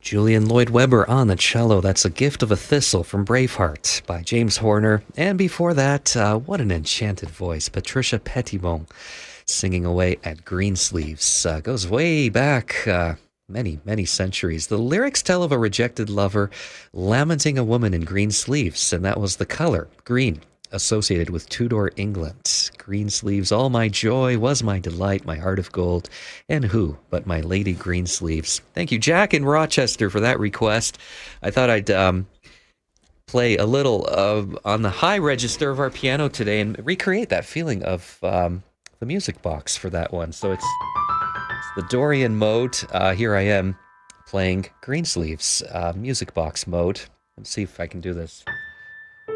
Julian Lloyd Webber on the cello. That's A Gift of a Thistle from Braveheart by James Horner. And before that, what an enchanted voice. Patricia Pettibon singing away at Greensleeves. Goes way back, many, many centuries. The lyrics tell of a rejected lover lamenting a woman in green sleeves, and that was the color, green, associated with Tudor England. Green sleeves, all my joy, was my delight, my heart of gold, and who but my lady green sleeves. Thank you, Jack in Rochester, for that request. I thought I'd play a little on the high register of our piano today and recreate that feeling of the music box for that one. So it's the Dorian mode. Here I am playing Greensleeves, music box mode. Let's see if I can do this.